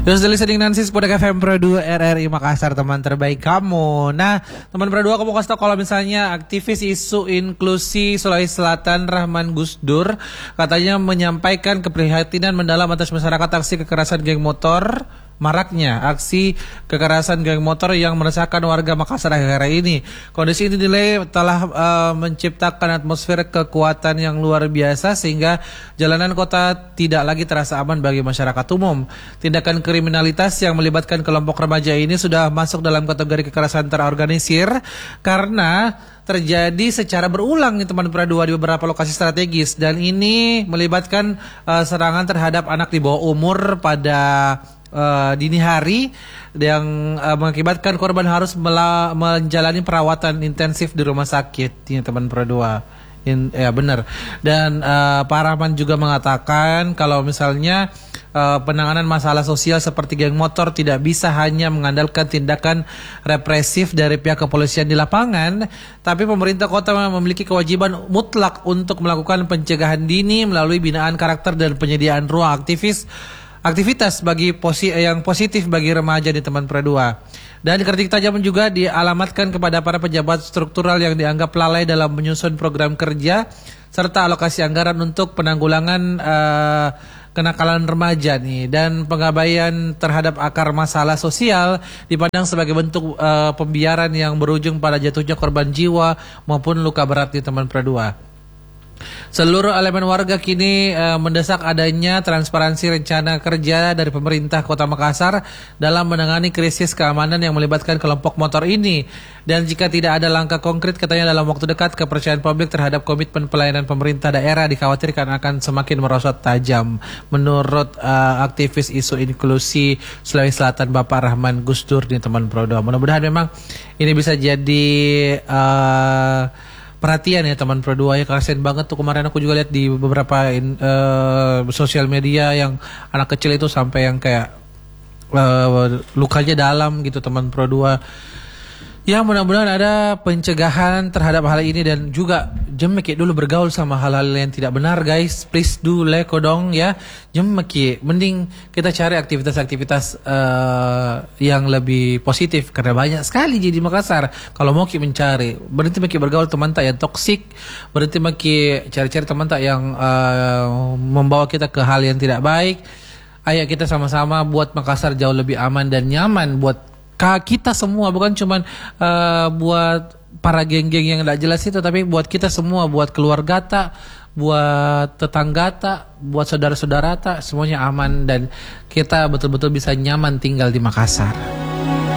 You're still listening Nancy Spodek FM Pro 2 RRI Makassar, teman terbaik kamu. Nah, teman Pro 2, kamu kasih tau kalau misalnya aktivis isu inklusi Sulawesi Selatan Rahman Gusdur katanya menyampaikan keprihatinan mendalam atas masyarakat aksi kekerasan geng motor. Maraknya aksi kekerasan geng motor yang meresahkan warga Makassar akhir-akhir ini. Kondisi ini dinilai telah menciptakan atmosfer kekuatan yang luar biasa sehingga jalanan kota tidak lagi terasa aman bagi masyarakat umum. Tindakan kriminalitas yang melibatkan kelompok remaja ini sudah masuk dalam kategori kekerasan terorganisir karena terjadi secara berulang nih teman Pradua di beberapa lokasi strategis, dan ini melibatkan serangan terhadap anak di bawah umur pada dini hari yang mengakibatkan korban harus menjalani perawatan intensif di rumah sakit. Ini teman Pradua. Ya benar. Dan Pak Rahman juga mengatakan kalau misalnya penanganan masalah sosial seperti geng motor tidak bisa hanya mengandalkan tindakan represif dari pihak kepolisian di lapangan, tapi pemerintah kota memiliki kewajiban mutlak untuk melakukan pencegahan dini melalui binaan karakter dan penyediaan ruang aktivitas bagi yang positif bagi remaja di teman Pradua. Dan kritik tajam juga dialamatkan kepada para pejabat struktural yang dianggap lalai dalam menyusun program kerja serta alokasi anggaran untuk penanggulangan kenakalan remaja nih, dan pengabaian terhadap akar masalah sosial dipandang sebagai bentuk pembiaran yang berujung pada jatuhnya korban jiwa maupun luka berat di teman Pradua. Seluruh elemen warga kini mendesak adanya transparansi rencana kerja dari pemerintah Kota Makassar dalam menangani krisis keamanan yang melibatkan kelompok motor ini. Dan jika tidak ada langkah konkret, katanya dalam waktu dekat kepercayaan publik terhadap komitmen pelayanan pemerintah daerah dikhawatirkan akan semakin merosot tajam. Menurut aktivis isu inklusi Sulawesi Selatan Bapak Rahman Gusdur di teman Pradua. Mudah-mudahan memang ini bisa jadi perhatian ya teman Pradua ya. Kasian banget tuh, kemarin aku juga lihat di beberapa sosial media yang anak kecil itu sampai yang kayak lukanya dalam gitu teman Pradua. Ya mudah-mudahan ada pencegahan terhadap hal ini, dan juga jemeki dulu bergaul sama hal-hal yang tidak benar guys. Please do leko dong ya. Jemeki, mending kita cari aktivitas-aktivitas yang lebih positif, karena banyak sekali jadi Makassar. Kalau mau ki mencari, berhenti meki bergaul teman tak yang toksik, berhenti meki cari-cari teman tak yang membawa kita ke hal yang tidak baik. Ayo kita sama-sama buat Makassar jauh lebih aman dan nyaman buat kita semua, bukan cuman buat para geng-geng yang tidak jelas itu, tapi buat kita semua, buat keluarga tak, buat tetangga tak, buat saudara-saudara tak, semuanya aman dan kita betul-betul bisa nyaman tinggal di Makassar.